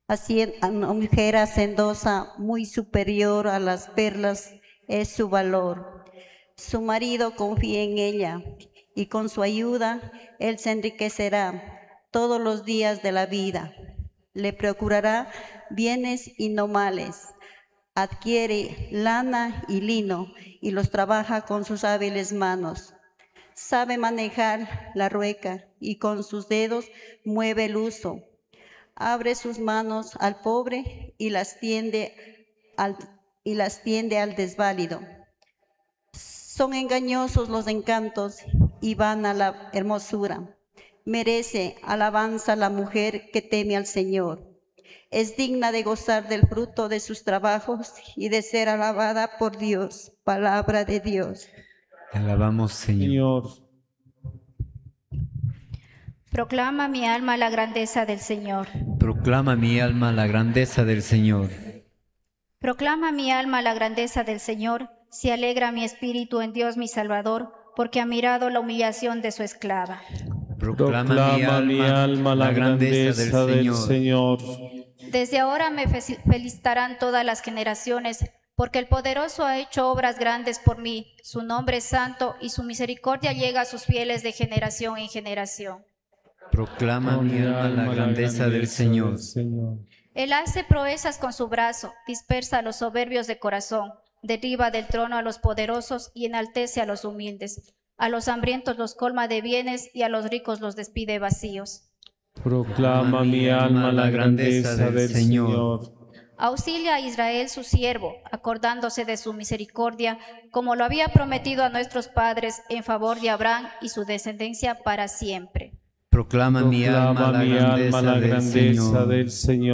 Así, una mujer hacendosa, muy superior a las perlas, es su valor. Su marido confía en ella y con su ayuda él se enriquecerá todos los días de la vida. Le procurará bienes y no males. Adquiere lana y lino y los trabaja con sus hábiles manos. Sabe manejar la rueca y con sus dedos mueve el uso. Abre sus manos al pobre y al, y las tiende al desválido. Son engañosos los encantos y vana la hermosura. Merece alabanza la mujer que teme al Señor. Es digna de gozar del fruto de sus trabajos y de ser alabada por Dios. Palabra de Dios. Te alabamos, Señor. Proclama mi alma la grandeza del Señor. Proclama mi alma la grandeza del Señor. Proclama mi alma la grandeza del Señor. Se alegra mi espíritu en Dios mi Salvador, porque ha mirado la humillación de su esclava. Proclama mi alma la grandeza del Señor. Desde ahora me felicitarán todas las generaciones, porque el poderoso ha hecho obras grandes por mí. Su nombre es santo y su misericordia llega a sus fieles de generación en generación. Proclama mi alma la grandeza del Señor. Él hace proezas con su brazo, dispersa a los soberbios de corazón, derriba del trono a los poderosos y enaltece a los humildes. A los hambrientos los colma de bienes y a los ricos los despide vacíos. Proclama mi alma la grandeza del Señor. Auxilia a Israel su siervo, acordándose de su misericordia, como lo había prometido a nuestros padres, en favor de Abraham y su descendencia para siempre. Proclama mi alma la grandeza del Señor.